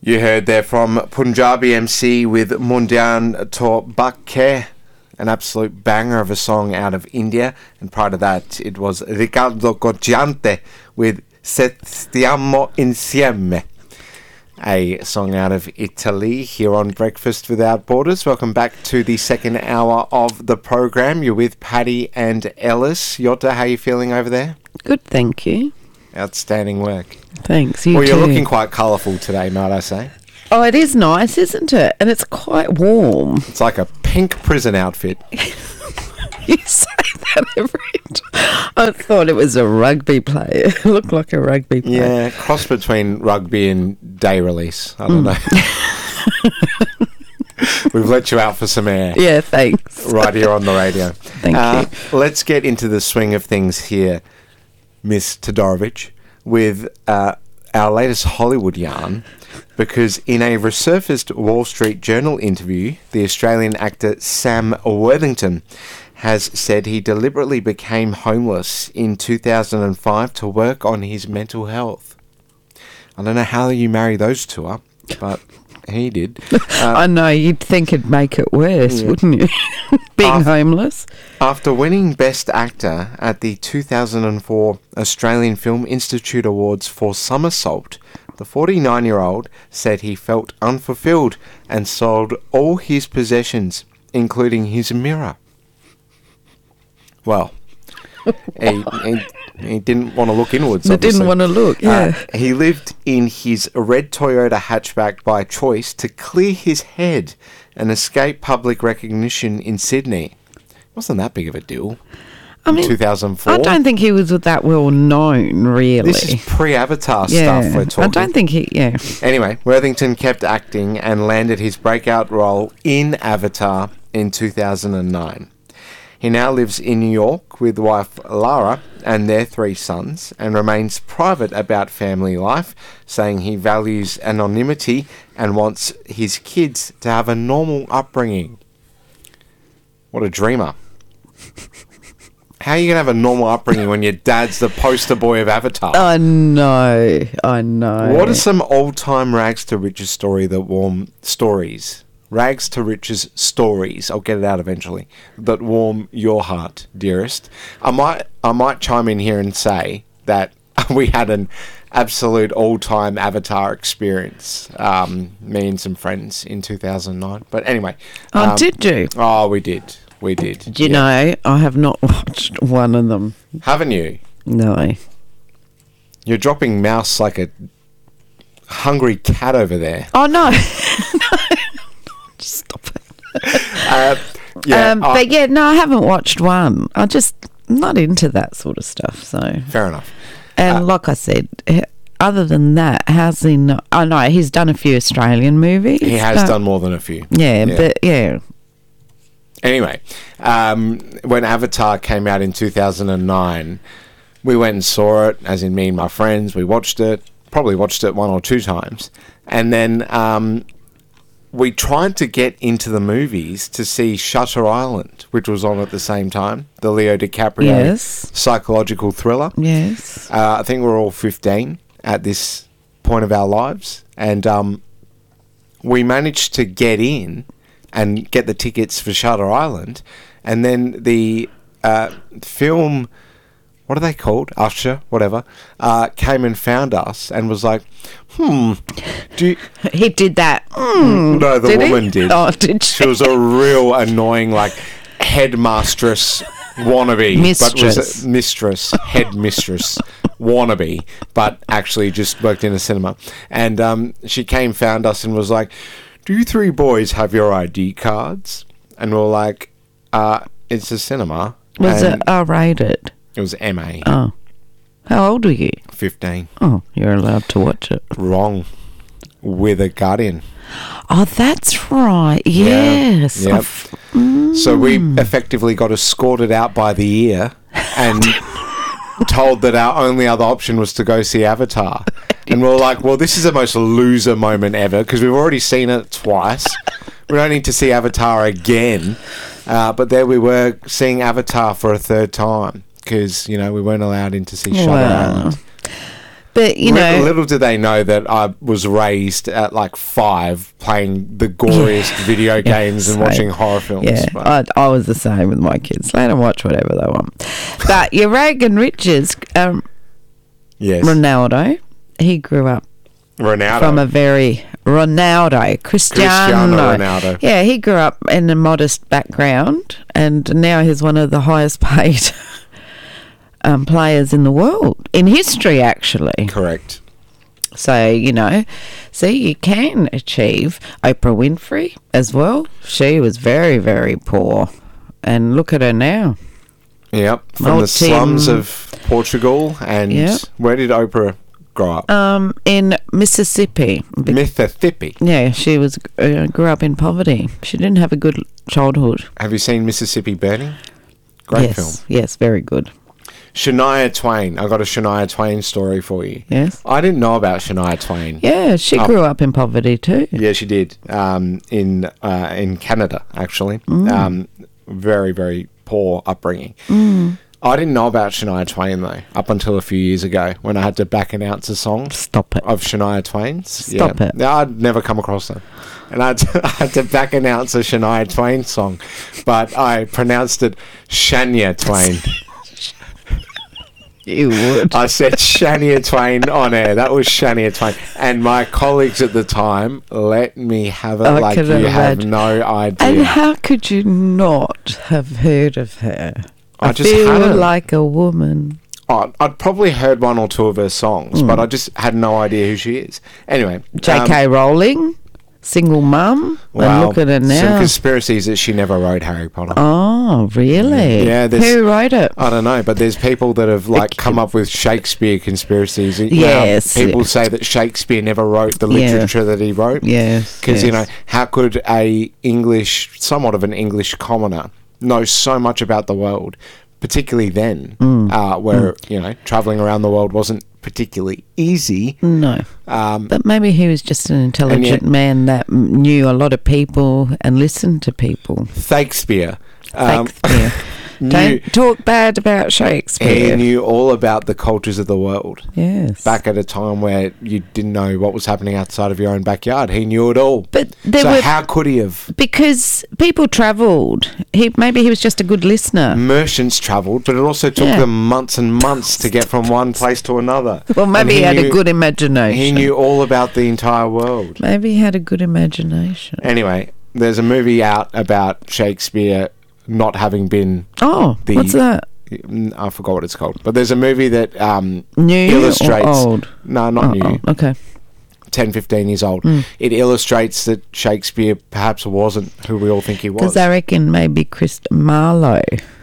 You heard there from Punjabi MC with Mundian To Bakke, an absolute banger of a song out of India. And prior to that, it was Riccardo Cocciante with Se Stiamo Insieme, a song out of Italy, here on Breakfast Without Borders. Welcome back to the second hour of the program. You're with Paddy and Ellis. Yotta, how are you feeling over there? Good, thank you. Outstanding work. Thanks, you Well, you're too. looking quite colourful today, might I say. Oh, it is nice, isn't it? And it's quite warm. It's like a pink prison outfit. You say that every time. I thought it was a rugby player. It looked like a rugby player. Yeah, cross between rugby and day release. I don't know. We've let you out for some air. Yeah, thanks. Right here on the radio. Thank you. Let's get into the swing of things here, Miss Todorovic, with our latest Hollywood yarn, because in a resurfaced Wall Street Journal interview, the Australian actor Sam Worthington has said he deliberately became homeless in 2005 to work on his mental health. I don't know how you marry those two up, but he did. I know, you'd think it'd make it worse, wouldn't you? Being homeless. After winning Best Actor at the 2004 Australian Film Institute Awards for Somersault, the 49-year-old said he felt unfulfilled and sold all his possessions, including his mirror. Well, he didn't want to look inwards, They obviously. didn't want to look, yeah. He lived in his red Toyota hatchback by choice to clear his head and escape public recognition in Sydney. Wasn't that big of a deal. I mean, 2004. I don't think he was that well known, really. This is pre-Avatar yeah, stuff we're talking. I don't think he, yeah. Anyway, Worthington kept acting and landed his breakout role in Avatar in 2009. He now lives in New York with wife Lara and their 3 sons, and remains private about family life, saying he values anonymity and wants his kids to have a normal upbringing. What a dreamer. How are you going to have a normal upbringing when your dad's the poster boy of Avatar? I know. What are some old-time rags to riches stories? Rags to riches stories. I'll get it out eventually. That warm your heart, dearest. I might chime in here and say that we had an absolute all-time Avatar experience. Me and some friends in 2009. But anyway. Oh, did you? Oh, we did. We did. Do you know, I have not watched one of them. Haven't you? No. You're dropping mouse like a hungry cat over there. Oh, no. Stop it. But yeah, no, I haven't watched one. I'm not into that sort of stuff. So Fair enough. And like I said, other than that, how's he not? I know he's done a few Australian movies. He has done more than a few. Yeah, but yeah. Anyway, when Avatar came out in 2009, we went and saw it, as in me and my friends. We watched it, probably watched it 1 or 2 times. And then we tried to get into the movies to see Shutter Island, which was on at the same time, the Leo DiCaprio psychological thriller. Yes. I think we're all 15 at this point of our lives. And we managed to get in and get the tickets for Shutter Island. And then the film, what are they called? Usher, whatever, came and found us and was like, He did that. No, the woman did. Oh, did she? She was a real annoying, like, headmistress wannabe. Headmistress wannabe, but actually just worked in a cinema. And she came, found us and was like, do you 3 boys have your ID cards? And we were like, it's a cinema. Was it R-rated? It was MA. Oh. How old were you? 15. Oh, you're allowed to watch it. Wrong. With a guardian. Oh, that's right. Yes. Yep. So we effectively got escorted out by the ear and told that our only other option was to go see Avatar. And we're like, well, this is the most loser moment ever because we've already seen it twice. We don't need to see Avatar again. But there we were seeing Avatar for a 3rd time because, we weren't allowed in to see Shutter Island. But, you know... Little do they know that I was raised at like 5 playing the goriest video games and watching horror films. Yeah, I was the same with my kids. Let them watch whatever they want. But your Reagan Richards, yes. Ronaldo, he grew up Ronaldo. from a very... Cristiano Ronaldo. Yeah, he grew up in a modest background, and now he's one of the highest paid players in the world, in history, actually. Correct. So, you know, see, you can achieve. Oprah Winfrey as well. She was very, very poor, and look at her now. Yep, from the slums of Portugal. And where did Oprah grow up? In Mississippi. Mississippi. Yeah, she was grew up in poverty. She didn't have a good childhood. Have you seen Mississippi Burning? Great film. Yes, very good. Shania Twain. I got a Shania Twain story for you. Yes. I didn't know about Shania Twain. Yeah, she grew up in poverty too. Yeah, she did. In Canada, actually. Very, very poor upbringing. I didn't know about Shania Twain, though, up until a few years ago when I had to back announce a song. Stop it. Of Shania Twain's. Stop it. I'd never come across them. And I had to back announce a Shania Twain song, but I pronounced it Shania Twain. You would. I said Shania Twain on air. That was Shania Twain. And my colleagues at the time let me have it like you have no idea. And how could you not have heard of her? I just feel like a woman. I'd probably heard one or two of her songs, but I just had no idea who she is. Anyway. J.K. Rowling, single mum. Well, and look at her now. Some conspiracies that she never wrote Harry Potter. Oh, really? Yeah. Who wrote it? I don't know, but there's people that have come up with Shakespeare conspiracies. Yes. People say that Shakespeare never wrote the literature that he wrote. Yes. Because, you know, how could somewhat of an English commoner know so much about the world, particularly then, where, you know, travelling around the world wasn't particularly easy. No. But maybe he was just an intelligent man that knew a lot of people and listened to people. Shakespeare. Don't talk bad about Shakespeare. He knew all about the cultures of the world. Yes. Back at a time where you didn't know what was happening outside of your own backyard. He knew it all. But how could he have? Because people travelled. Maybe he was just a good listener. Merchants travelled, but it also took them months and months to get from one place to another. Well, maybe he had a good imagination. He knew all about the entire world. Maybe he had a good imagination. Anyway, there's a movie out about Shakespeare not having been... Oh, what's that? I forgot what it's called. But there's a movie that new illustrates... or old? No, not new. Oh, okay. 10, 15 years old. It illustrates that Shakespeare perhaps wasn't who we all think he was. Because I reckon maybe Chris Marlowe.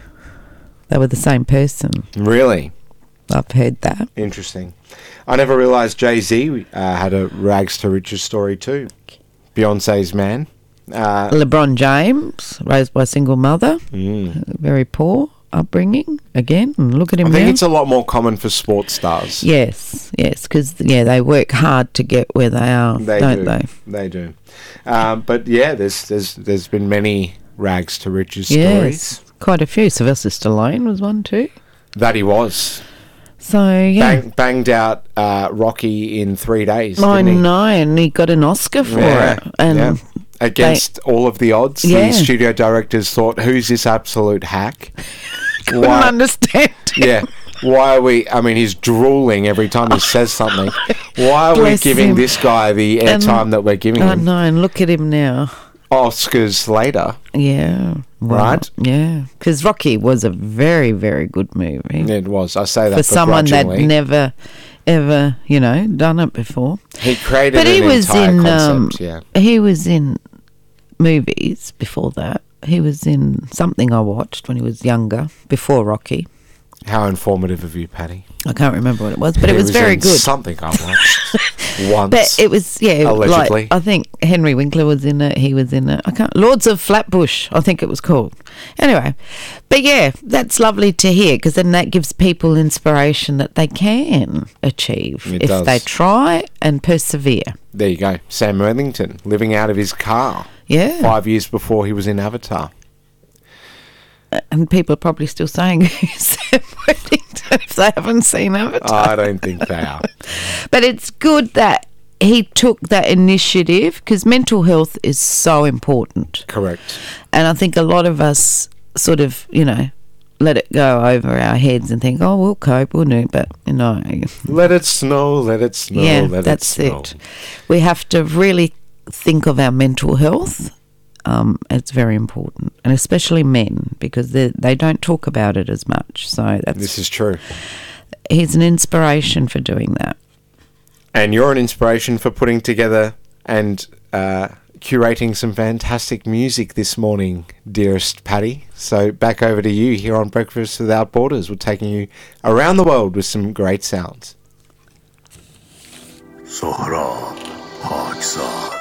They were the same person. Really? I've heard that. Interesting. I never realised Jay-Z had a rags to riches story too. Beyonce's man. LeBron James, raised by a single mother, very poor upbringing again, and look at him now. I think it's a lot more common for sports stars. Yes, because they work hard to get where they are, don't they? They do. But yeah, there's been many rags to riches stories. Yes, quite a few. Sylvester Stallone was one too. That he was. So yeah, banged out Rocky in 3 days. I know, and he got an Oscar for it, and. Against all of the odds, the studio directors thought, who's this absolute hack? Couldn't understand. Yeah. Why are we... I mean, he's drooling every time he says something. Why are we giving this guy the airtime that we're giving him? I know, and look at him now. Oscars later. Yeah. Well, right? Yeah. Because Rocky was a very, very good movie. It was. I say that for someone that never... ever, done it before. He created an entire concept, He was in movies before that. He was in something I watched when he was younger, before Rocky. How informative of you, Patty. I can't remember what it was, but it was very good. Something I watched once. But it was, allegedly. Like, I think Henry Winkler was in it. He was in it. Lords of Flatbush, I think it was called. Anyway, but yeah, that's lovely to hear, because then that gives people inspiration that they can achieve if they try and persevere. There you go. Sam Worthington, living out of his car. Yeah. 5 years before he was in Avatar. And people are probably still saying who's Sam Worthington if they haven't seen Avatar. I don't think they are. But it's good that he took that initiative because mental health is so important. Correct. And I think a lot of us sort of, let it go over our heads and think, oh, we'll cope, we'll do, but Let it snow, let it snow, yeah, let it snow. that's it. We have to really think of our mental health. It's very important, and especially men, because they don't talk about it as much. So This is true. he's an inspiration for doing that. And you're an inspiration for putting together and curating some fantastic music this morning, dearest Patty. So back over to you here on Breakfast Without Borders. We're taking you around the world with some great sounds. Sohrab Pakzad.